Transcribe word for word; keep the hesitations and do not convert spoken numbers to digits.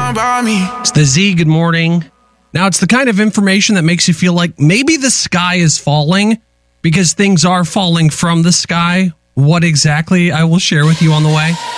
It's the Z, good morning. Now, it's the kind of information that makes you feel like maybe the sky is falling because things are falling from the sky. What exactly, I will share with you on the way.